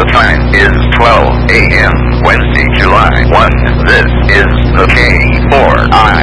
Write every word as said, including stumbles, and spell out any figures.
The time is twelve a m Wednesday, July first. This is the K four I